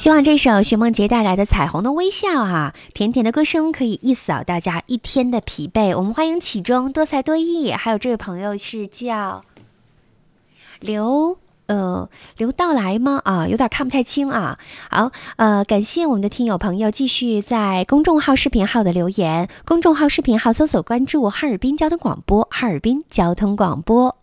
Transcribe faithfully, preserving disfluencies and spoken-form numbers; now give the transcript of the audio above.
希望这首徐梦洁带来的《彩虹的微笑》啊，甜甜的歌声可以一扫大家一天的疲惫。我们欢迎启中多才多艺，还有这位朋友是叫刘呃刘道来吗？啊，有点看不太清啊。好，呃，感谢我们的听友朋友继续在公众号、视频号的留言。公众号、视频号搜索关注哈尔滨交通广播，哈尔滨交通广播。